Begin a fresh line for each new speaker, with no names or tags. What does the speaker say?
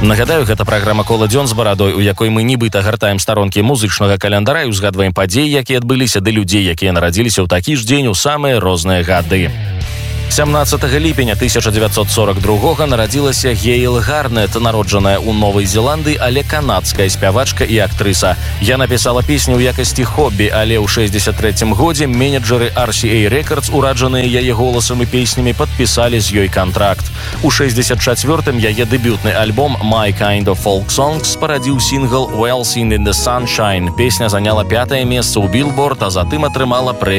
Нагадаю, гэта праграма «Кола дзён з барадой», у якой мы нібыта гартаем старонкі музычнага календара і узгадваем падзеі, якія адбыліся, ды людзей, якія нарадзіліся ў такі ж дзень у самыя розныя гады. 17 ліпеня 1942 нарадзілася Гейл Гарнет, народжаная ў Новай Зеландыі, але канадская спявачка і актрыса. Яна пісала песню ў якасці хобі, але ў 63 годзе менеджеры RCA Records, ураджаныя яе голасам і песнямі, падпісалі з ёй кантракт. У 64-м яе дэбютны альбом «My Kind of Folk Songs» спарадзіў сінгл «Well Seen in the Sunshine». Песня заняла 5-е месца ў Billboard, а затым атрымала прэмію